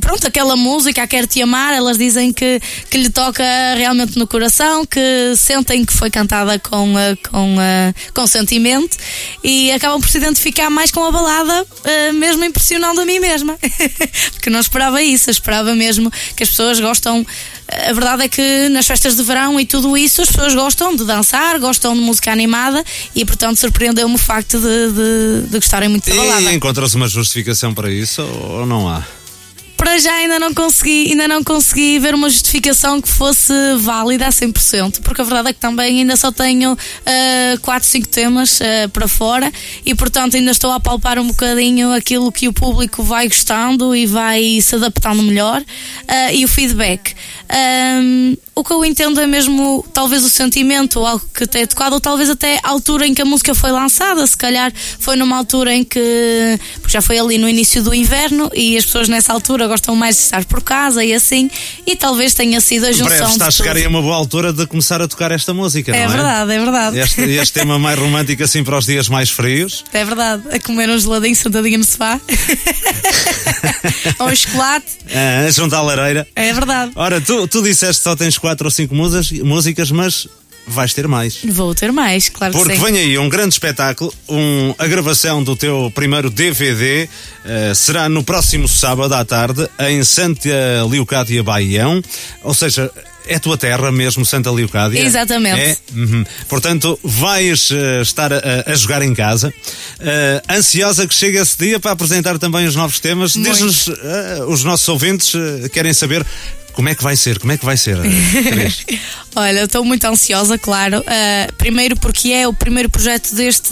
pronto, aquela música, a Quero Te Amar, elas dizem que lhe toca realmente no coração, que sentem que foi cantada com sentimento e acabam por se identificar mais com a balada, mesmo impressionando a mim mesma. Porque não esperava isso, eu esperava mesmo que as pessoas gostam. A verdade é que nas festas de verão e tudo isso as pessoas gostam de dançar, gostam de música animada e portanto surpreendeu-me o facto de gostarem muito da balada. E encontra-se uma justificação para isso ou não há? Para já ainda não consegui ver uma justificação que fosse válida a 100%, porque a verdade é que também ainda só tenho 4, 5 temas para fora e portanto ainda estou a palpar um bocadinho aquilo que o público vai gostando e vai se adaptando melhor, e o feedback. O que eu entendo é mesmo talvez o sentimento ou algo que tenha tocado, ou talvez até a altura em que a música foi lançada. Se calhar foi numa altura em que, porque já foi ali no início do inverno e as pessoas nessa altura gostam mais de estar por casa e assim, e talvez tenha sido a junção. Breve está a chegar aí a uma boa altura de começar a tocar esta música, não é? É verdade, é verdade. Este tema mais romântico assim para os dias mais frios. É verdade, a comer um geladinho sentadinho no sofá ou um chocolate, junto à lareira. é verdade. Ora, tu disseste que só tens 4 ou 5 músicas, mas vais ter mais. Vou ter mais, claro que sim. Porque vem aí um grande espetáculo, a gravação do teu primeiro DVD, será no próximo sábado à tarde em Santa Leocádia Baião, ou seja, é a tua terra mesmo, Santa Leocádia. Exatamente. É? Uhum. Portanto, vais estar a jogar em casa. Ansiosa que chegue esse dia para apresentar também os novos temas. Diz-nos, os nossos ouvintes querem saber como é que vai ser, Cris? Olha, eu estou muito ansiosa, claro. Primeiro porque é o primeiro projeto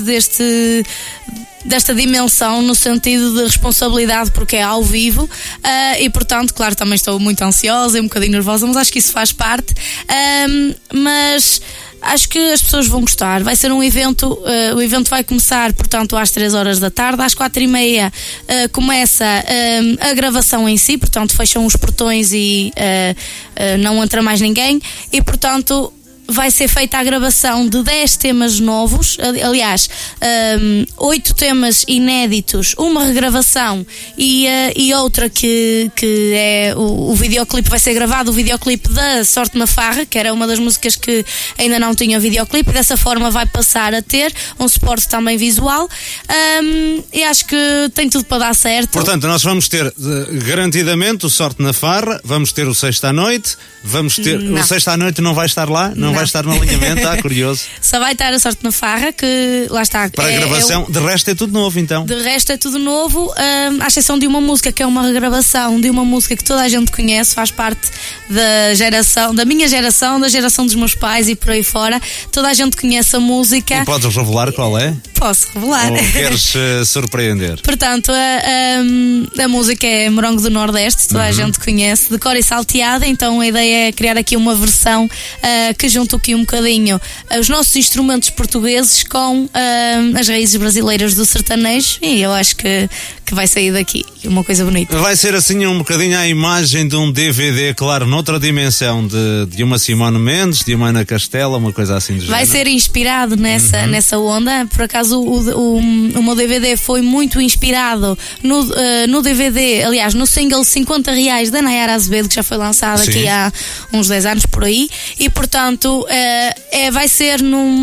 desta dimensão, no sentido de responsabilidade, porque é ao vivo, e portanto, claro, também estou muito ansiosa e um bocadinho nervosa, mas acho que isso faz parte. Mas acho que as pessoas vão gostar. Vai ser um evento, o evento vai começar, portanto, às 3 horas da tarde. Às 4h30 começa a gravação em si, portanto, fecham os portões e não entra mais ninguém. E, portanto, vai ser feita a gravação de 10 temas novos, aliás, 8 temas inéditos, uma regravação e outra que é o videoclipe. Vai ser gravado o videoclipe da Sorte na Farra, que era uma das músicas que ainda não tinha videoclipe, e dessa forma vai passar a ter um suporte também visual, e acho que tem tudo para dar certo. Portanto, nós vamos ter garantidamente o Sorte na Farra, vamos ter o Sexta à Noite, vamos ter o Sexta à Noite não vai estar lá, não vai estar no alinhamento, curioso. Só vai estar a Sorte na Farra, que lá está. Para a gravação, de resto é tudo novo então. De resto é tudo novo, à exceção de uma música que é uma regravação de uma música que toda a gente conhece, faz parte da minha geração, da geração dos meus pais e por aí fora. Toda a gente conhece a música. E podes revelar qual é? Posso revelar. Ou queres surpreender? Portanto, a música é Morango do Nordeste, toda a gente conhece, de cor e salteada, então a ideia é criar aqui uma versão que junta aqui um bocadinho os nossos instrumentos portugueses com as raízes brasileiras do sertanejo, e eu acho que vai sair daqui uma coisa bonita. Vai ser assim um bocadinho a imagem de um DVD, claro, noutra dimensão, de uma Simone Mendes, de uma Ana Castela, uma coisa assim do género. Vai ser inspirado nessa onda. Por acaso o meu DVD foi muito inspirado no DVD, aliás, no single 50 reais da Nayara Azevedo, que já foi lançado aqui há uns 10 anos por aí, e portanto vai ser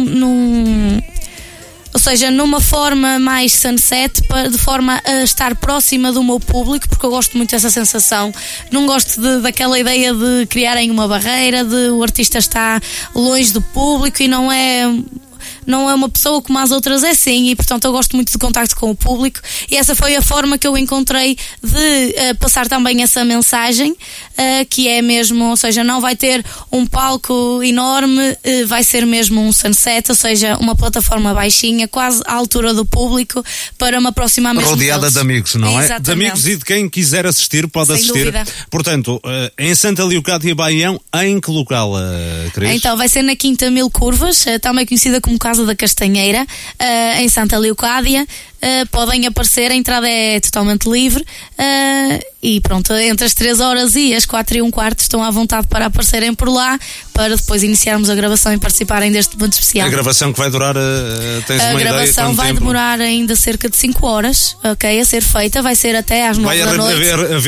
ou seja, numa forma mais sunset, de forma a estar próxima do meu público, porque eu gosto muito dessa sensação. Não gosto daquela ideia de criarem uma barreira, de o artista estar longe do público e não é uma pessoa como as outras, é sim, e portanto eu gosto muito de contacto com o público, e essa foi a forma que eu encontrei de passar também essa mensagem, que é mesmo, ou seja, não vai ter um palco enorme, vai ser mesmo um sunset, ou seja, uma plataforma baixinha, quase à altura do público, para me aproximar mesmo rodeada deles. De amigos, não é? Exatamente. De amigos e de quem quiser assistir, pode sem assistir. Dúvida. Portanto, em Santa Leocádia Baião, em que local, Cris? Então, vai ser na Quinta Mil Curvas, também conhecida como Casa da Castanheira, em Santa Leocádia. Podem aparecer, a entrada é totalmente livre, e pronto, entre as 3 horas e as 4h15 estão à vontade para aparecerem por lá, para depois iniciarmos a gravação e participarem deste momento especial. A gravação que vai durar, tens uma ideia? A gravação vai demorar ainda cerca de 5 horas, ok, a ser feita, vai ser até às 9 da noite.